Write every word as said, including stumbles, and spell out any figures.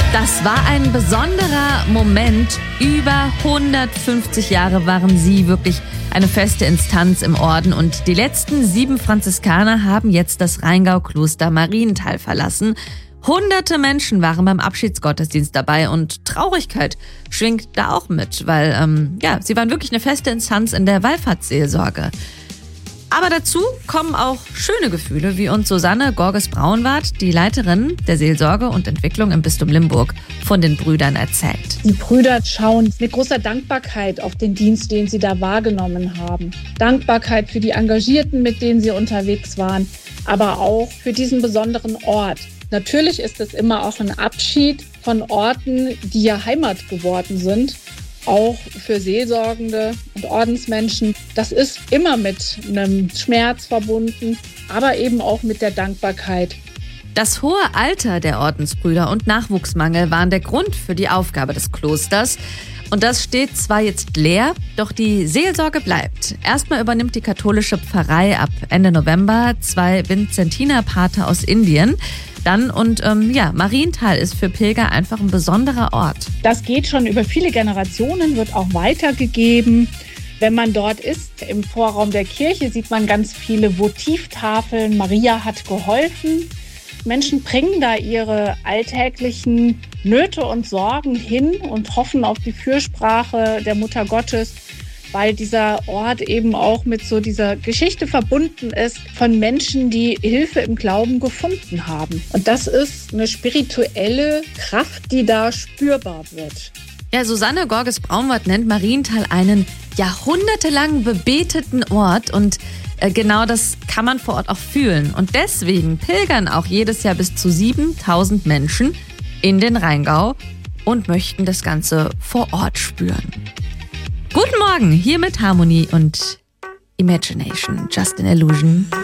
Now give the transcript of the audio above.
Das war ein besonderer Moment. Über hundertfünfzig Jahre waren sie wirklich eine feste Instanz im Orden und die letzten sieben Franziskaner haben jetzt das Rheingau-Kloster Marienthal verlassen. Hunderte Menschen waren beim Abschiedsgottesdienst dabei und Traurigkeit schwingt da auch mit, weil ähm, ja, sie waren wirklich eine feste Instanz in der Wallfahrtsseelsorge. Aber dazu kommen auch schöne Gefühle, wie uns Susanne Gorges-Braunwart, die Leiterin der Seelsorge und Entwicklung im Bistum Limburg, von den Brüdern erzählt. Die Brüder schauen mit großer Dankbarkeit auf den Dienst, den sie da wahrgenommen haben. Dankbarkeit für die Engagierten, mit denen sie unterwegs waren, aber auch für diesen besonderen Ort. Natürlich ist es immer auch ein Abschied von Orten, die ja Heimat geworden sind. Auch für Seelsorgende und Ordensmenschen. Das ist immer mit einem Schmerz verbunden, aber eben auch mit der Dankbarkeit. Das hohe Alter der Ordensbrüder und Nachwuchsmangel waren der Grund für die Aufgabe des Klosters. Und das steht zwar jetzt leer, doch die Seelsorge bleibt. Erstmal übernimmt die katholische Pfarrei ab Ende November zwei Vinzentinerpater aus Indien. Dann und ähm, ja, Marienthal ist für Pilger einfach ein besonderer Ort. Das geht schon über viele Generationen, wird auch weitergegeben. Wenn man dort ist, im Vorraum der Kirche, sieht man ganz viele Votivtafeln. Maria hat geholfen. Menschen bringen da ihre alltäglichen Nöte und Sorgen hin und hoffen auf die Fürsprache der Mutter Gottes, weil dieser Ort eben auch mit so dieser Geschichte verbunden ist von Menschen, die Hilfe im Glauben gefunden haben. Und das ist eine spirituelle Kraft, die da spürbar wird. Ja, Susanne Gorges-Braunwart nennt Marienthal einen jahrhundertelang bebeteten Ort und äh, genau das kann man vor Ort auch fühlen. Und deswegen pilgern auch jedes Jahr bis zu siebentausend Menschen in den Rheingau und möchten das Ganze vor Ort spüren. Guten Morgen, hier mit Harmony und Imagination, Just an Illusion.